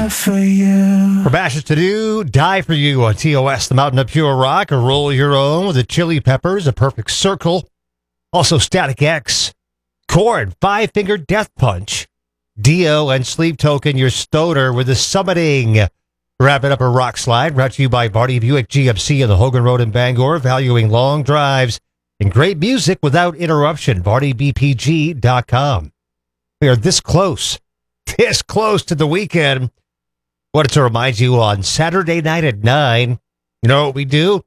die for you. From Ashes to Do, Die For You on TOS, the Mountain of Pure Rock, or Roll Your Own with the Chili Peppers, A Perfect Circle. Also Static X, Korn, Five Finger Death Punch, Dio, and Sleep Token, your stoner with the Summiting. Wrapping up a rock slide, brought to you by Vardy Buick GMC on the Hogan Road in Bangor, valuing long drives and great music without interruption. VardyBPG.com. We are this close to the weekend. Wanted to remind you on Saturday night at 9, you know what we do?